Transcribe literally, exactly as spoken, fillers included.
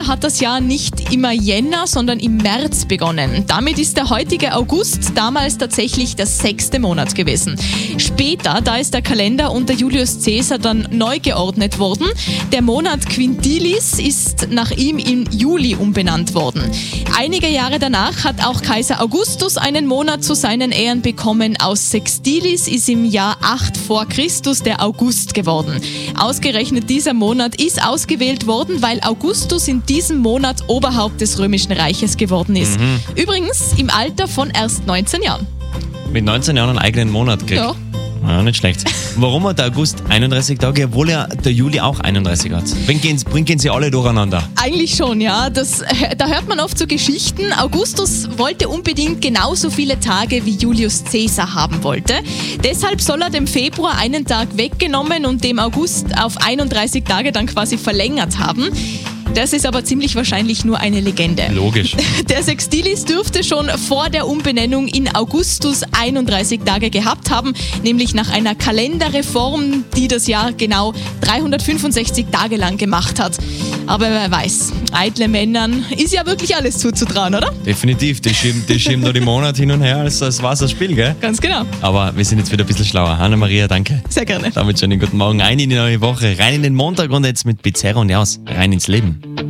hat das Jahr nicht im Jänner, sondern im März begonnen. Damit ist der heutige August damals tatsächlich der sechste Monat gewesen. Später, da ist der Kalender unter Julius Caesar dann neu geordnet worden. Der Monat Quintilis ist nach ihm in Juli umbenannt worden. Einige Jahre danach hat auch Kaiser Augustus einen Monat zu seinen Ehren bekommen. Aus Sextilis ist im Jahr acht vor Christus der August geworden. Ausgerechnet dieser Monat ist ausgewählt worden, weil Augustus in diesem Monat Oberhaupt des Römischen Reiches geworden ist. Mhm. Übrigens im Alter von erst neunzehn Jahren. Mit neunzehn Jahren einen eigenen Monat kriegt. Ja. Ja, nicht schlecht. Warum hat der August einunddreißig Tage, obwohl ja der Juli auch einunddreißig hat? Bringen, bringen sie alle durcheinander? Eigentlich schon, ja. Das, da hört man oft so Geschichten. Augustus wollte unbedingt genauso viele Tage wie Julius Caesar haben wollte. Deshalb soll er dem Februar einen Tag weggenommen und dem August auf einunddreißig Tage dann quasi verlängert haben. Das ist aber ziemlich wahrscheinlich nur eine Legende. Logisch. Der Sextilis dürfte schon vor der Umbenennung in Augustus einunddreißig Tage gehabt haben, nämlich nach einer Kalenderreform, die das Jahr genau dreihundertfünfundsechzig Tage lang gemacht hat. Aber wer weiß, eitle Männern ist ja wirklich alles zuzutrauen, oder? Definitiv, die schieben, die schieben da die Monate hin und her, als das war's das Spiel, gell? Ganz genau. Aber wir sind jetzt wieder ein bisschen schlauer. Anna-Maria, danke. Sehr gerne. Damit schon einen guten Morgen, rein in die neue Woche, rein in den Montag und jetzt mit Pizarro und Jaus, rein ins Leben.